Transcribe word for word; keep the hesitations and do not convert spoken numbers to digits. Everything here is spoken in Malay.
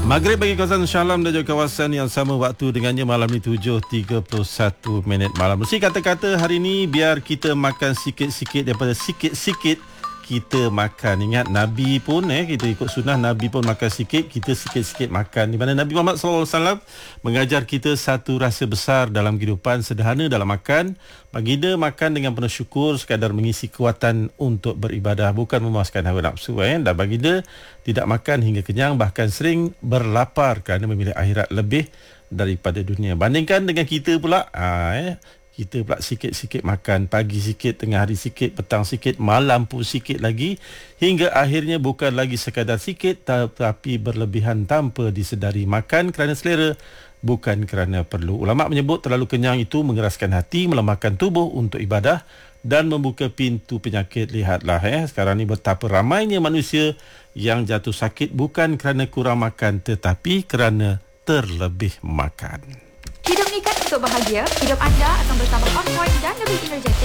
Maghrib bagi kawasan Shah Alam dan juga kawasan yang sama waktu dengannya malam ni tujuh tiga puluh satu minit malam. Mesti kata-kata hari ni biar kita makan sikit-sikit daripada sikit-sikit kita makan. Ingat Nabi pun eh kita ikut sunnah, Nabi pun makan sikit, kita sikit-sikit makan. Di mana Nabi Muhammad sallallahu alaihi wasallam mengajar kita satu rahsia besar dalam kehidupan, sederhana dalam makan. Baginda makan dengan penuh syukur sekadar mengisi kekuatan untuk beribadah, bukan memuaskan hawa nafsu eh. Dan baginda tidak makan hingga kenyang, bahkan sering berlapar kerana memilih akhirat lebih daripada dunia. Bandingkan dengan kita pula, ha, eh kita pula sikit-sikit makan, pagi sikit, tengah hari sikit, petang sikit, malam pun sikit lagi, hingga akhirnya bukan lagi sekadar sikit tetapi berlebihan tanpa disedari. Makan kerana selera, bukan kerana perlu. Ulama menyebut terlalu kenyang itu mengeraskan hati, melemahkan tubuh untuk ibadah dan membuka pintu penyakit. Lihatlah eh sekarang ni betapa ramainya manusia yang jatuh sakit bukan kerana kurang makan tetapi kerana terlebih makan. Hidup nikah untuk bahagia, hidup anda akan bersama on point dan lebih energetik